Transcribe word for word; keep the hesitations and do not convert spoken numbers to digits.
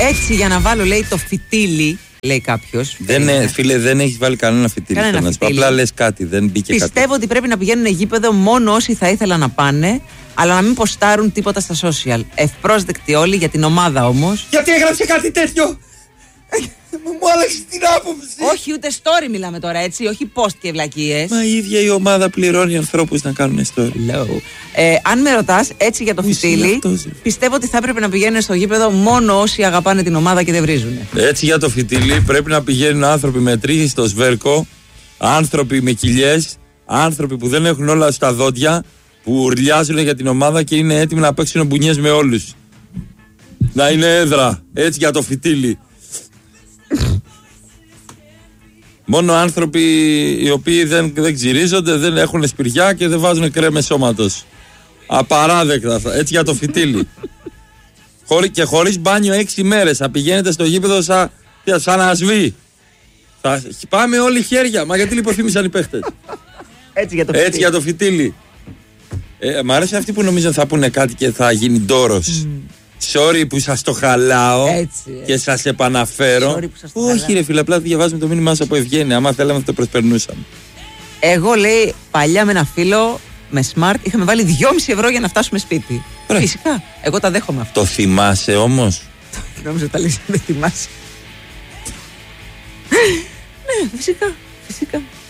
Έτσι για να βάλω, λέει, το φυτίλι, λέει κάποιος. Φίλε, δεν έχει βάλει κανένα φυτίλι. Κανένα φυτίλι. Απλά λες κάτι, δεν μπήκε κάτι. Πιστεύω ότι πρέπει να πηγαίνουν γήπεδο μόνο όσοι θα ήθελαν να πάνε, αλλά να μην ποστάρουν τίποτα στα social. Ευπρόσδεκτοι όλοι για την ομάδα όμως. Γιατί έγραψε κάτι τέτοιο! Μου άλλαξε την άποψη. Όχι, ούτε story μιλάμε τώρα, έτσι. Όχι post και βλακίες. Μα η ίδια η ομάδα πληρώνει ανθρώπους να κάνουν story. Hello. Ε, αν με ρωτάς, έτσι για το φυτίλι, πιστεύω ότι θα έπρεπε να πηγαίνουν στο γήπεδο μόνο όσοι αγαπάνε την ομάδα και δεν βρίζουν. Έτσι για το φυτίλι πρέπει να πηγαίνουν άνθρωποι με τρίχη στο σβέρκο, άνθρωποι με κοιλιές, άνθρωποι που δεν έχουν όλα στα δόντια, που ουρλιάζουν για την ομάδα και είναι έτοιμοι να παίξουν μπουνιές με όλους. Να είναι έδρα. Έτσι για το φυτίλι. Μόνο άνθρωποι οι οποίοι δεν, δεν ξυρίζονται, δεν έχουν σπηριά και δεν βάζουν κρέμες σώματος. Απαράδεκτα. Έτσι για το φυτίλι. Χωρί, και χωρίς μπάνιο έξι μέρες. Θα πηγαίνετε στο γήπεδο σαν, σαν να σβεί. Θα πάμε όλοι χέρια. Μα γιατί λιποθύμησαν οι παίχτες. Έτσι για το φυτίλι. Έτσι για το φυτίλι. Ε, μ' αρέσει αυτοί που νομίζουν θα πούνε κάτι και θα γίνει ντόρος. Mm. Sorry που σας το χαλάω έτσι, έτσι. Και σας επαναφέρω. Όχι ρε φίλε, απλά διαβάζουμε το μήνυμά σας από ευγένεια. Άμα θέλαμε θα το προσπερνούσαμε. Εγώ, λέει, παλιά με ένα φίλο με smart είχαμε βάλει δυόμισι ευρώ για να φτάσουμε σπίτι. Ρε. Φυσικά, εγώ τα δέχομαι αυτό. Το θυμάσαι όμως? Νόμιζα τα λες, δεν θυμάσαι. Ναι, φυσικά, φυσικά.